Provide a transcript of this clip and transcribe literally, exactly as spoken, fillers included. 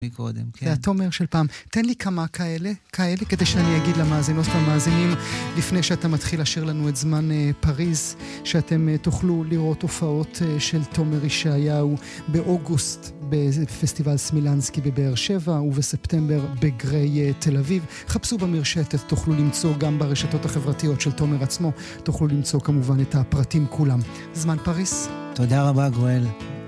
מקודם, כן. זה התומר של פעם. תן לי כמה כאלה, כאלה, כדי שאני אגיד למאזינות והמאזינים, לפני שאתה מתחיל לשיר לנו את זמן פריז, שאתם תוכלו לראות הופעות של תומר ישעיהו באוגוסט, בפסטיבל סמילנסקי בבאר שבע, ובספטמבר בגרי תל אביב. חפשו במרשתת, תוכלו למצוא גם ברשתות החברתיות של תומר עצמו, תוכלו למצוא כמובן את הפרטים כולם. זמן פריז. תודה רבה גואל.